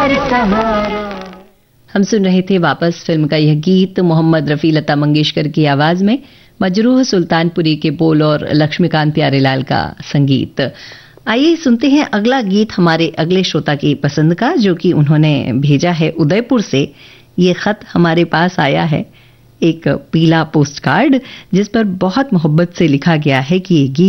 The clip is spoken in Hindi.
हम सुन रहे थे वापस फिल्म का यह गीत मोहम्मद रफी लता मंगेशकर की आवाज में, मजरूह सुल्तानपुरी के बोल और लक्ष्मीकांत प्यारेलाल का संगीत। आइए सुनते हैं अगला गीत हमारे अगले श्रोता की पसंद का, जो कि उन्होंने भेजा है उदयपुर से। ये खत हमारे पास आया है, एक पीला पोस्ट कार्ड जिस पर बहुत मोहब्बत से लिखा गया है कि ये गीत